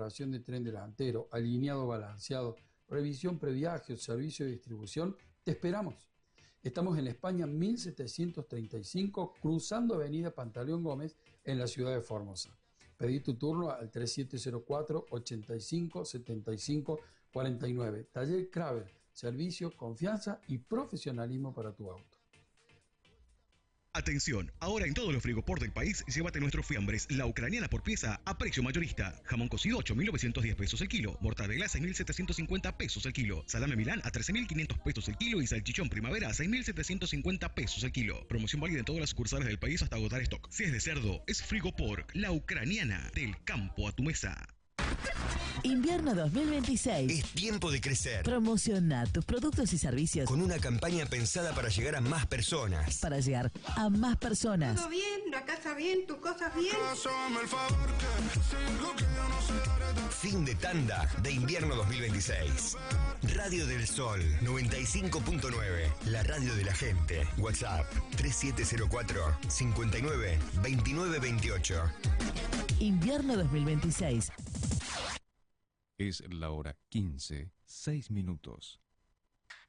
reparación de tren delantero, alineado balanceado, revisión previaje, servicio de distribución, te esperamos. Estamos en España 1735, cruzando Avenida Pantaleón Gómez, en la ciudad de Formosa. Pedí tu turno al 3704-857549. Taller Kraber, servicio, confianza y profesionalismo para tu auto. Atención, ahora en todos los frigoport del país, llévate nuestros fiambres, la ucraniana por pieza, a precio mayorista. Jamón cocido, 8.910 pesos el kilo. Mortadela, 6.750 pesos el kilo. Salame Milán, a 13.500 pesos el kilo. Y salchichón primavera, a 6.750 pesos el kilo. Promoción válida en todas las sucursales del país hasta agotar stock. Si es de cerdo, es Frigoport, la ucraniana, del campo a tu mesa. Invierno 2026. Es tiempo de crecer. Promociona tus productos y servicios con una campaña pensada para llegar a más personas. Para llegar a más personas. Todo bien, la casa bien, tus cosas bien. Fin de tanda de invierno 2026. Radio del Sol 95.9. La radio de la gente. WhatsApp 3704 59 29 28. Invierno 2026. Es la hora 15, 6 minutos.